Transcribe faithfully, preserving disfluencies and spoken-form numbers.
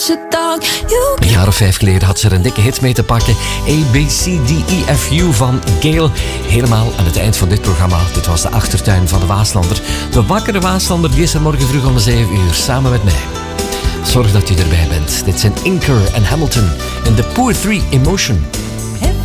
Een jaar of vijf geleden had ze er een dikke hit mee te pakken. A, B, C, D, E, F, U van Gail. Helemaal aan het eind van dit programma. Dit was de achtertuin van de Waaslander. De wakkere Waaslander die is er morgen vroeg om de zeven uur. Samen met mij. Zorg dat u erbij bent. Dit zijn Inker en Hamilton in The Poor Three Emotion.